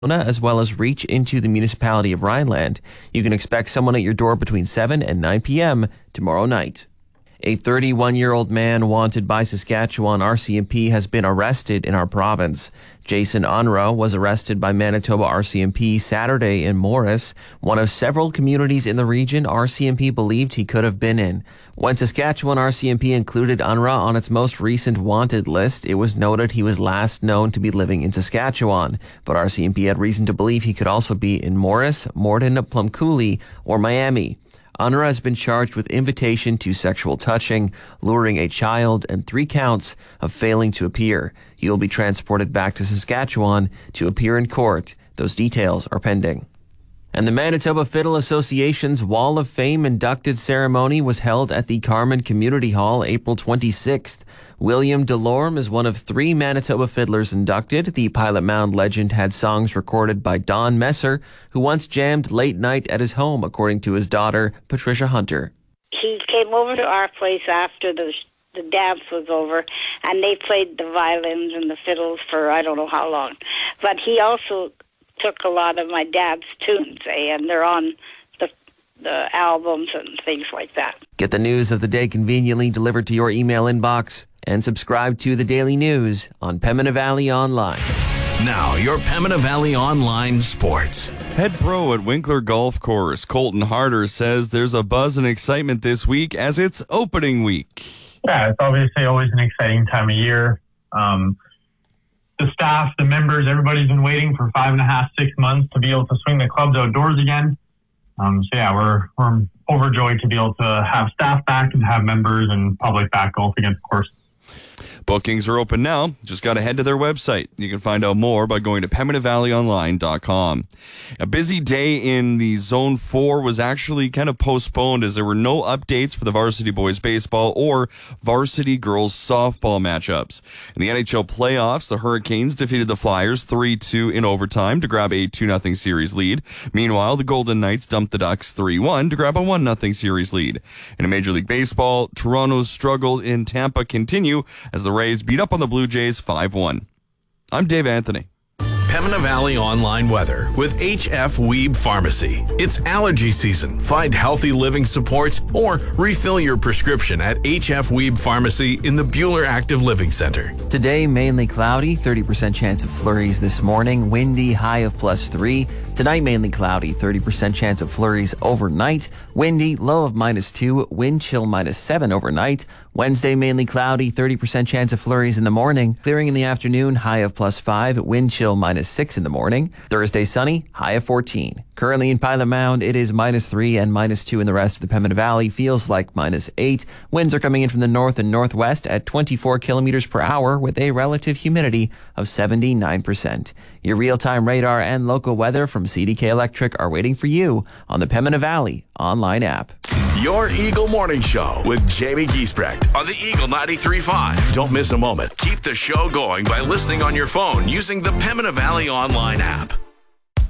as well as reach into the municipality of Rhineland. You can expect someone at your door between 7 and 9 p.m. tomorrow night. A 31-year-old man wanted by Saskatchewan RCMP has been arrested in our province. Jason Unruh was arrested by Manitoba RCMP Saturday in Morris, one of several communities in the region RCMP believed he could have been in. When Saskatchewan RCMP included Unruh on its most recent wanted list, it was noted he was last known to be living in Saskatchewan, but RCMP had reason to believe he could also be in Morris, Morden, Plum Coulee, or Miami. Unruh has been charged with invitation to sexual touching, luring a child, and 3 counts of failing to appear. He will be transported back to Saskatchewan to appear in court. Those details are pending. And the Manitoba Fiddle Association's Wall of Fame inducted ceremony was held at the Carman Community Hall April 26th. William Delorme is one of 3 Manitoba fiddlers inducted. The Pilot Mound legend had songs recorded by Don Messer, who once jammed late night at his home, according to his daughter, Patricia Hunter. He came over to our place after the dance was over, and they played the violins and the fiddles for I don't know how long. But he also took a lot of my dad's tunes, and they're on the albums and things like that. Get the news of the day conveniently delivered to your email inbox and subscribe to the Daily News on Pembina Valley Online. Now, your Pembina Valley Online sports. Head pro at Winkler Golf Course, Colton Harder, says there's a buzz and excitement this week as it's opening week. Yeah, it's obviously always an exciting time of year. The staff, the members, everybody's been waiting for 5.5, 6 months to be able to swing the clubs outdoors again. We're overjoyed to be able to have staff back and have members and public back golfing at the course. Bookings are open now. Just got to head to their website. You can find out more by going to PembinaValleyOnline.com. A busy day in the Zone 4 was actually kind of postponed as there were no updates for the varsity boys baseball or varsity girls softball matchups. In the NHL playoffs, the Hurricanes defeated the Flyers 3-2 in overtime to grab a 2-0 series lead. Meanwhile, the Golden Knights dumped the Ducks 3-1 to grab a 1-0 series lead. In Major League Baseball, Toronto's struggles in Tampa continue as the Rays beat up on the Blue Jays 5-1. I'm Dave Anthony. Pembina Valley Online weather with HF Weeb Pharmacy. It's allergy season. Find healthy living supports or refill your prescription at HF Weeb Pharmacy in the Bueller Active Living Center. Today, mainly cloudy, 30% chance of flurries this morning, windy, high of +3. Tonight, mainly cloudy, 30% chance of flurries overnight, windy, low of -2, wind chill -7 overnight. Wednesday, mainly cloudy, 30% chance of flurries in the morning, clearing in the afternoon, high of +5, wind chill -6 in the morning. Thursday, sunny, high of 14. Currently in Pilot Mound, it is -3 and -2 in the rest of the Pembina Valley. Feels like -8. Winds are coming in from the north and northwest at 24 kilometers per hour with a relative humidity of 79%. Your real-time radar and local weather from CDK Electric are waiting for you on the Pembina Valley online app. Your Eagle Morning Show with Jamie Giesbrecht on the Eagle 93.5. Don't miss a moment. Keep the show going by listening on your phone using the Pembina Valley online app.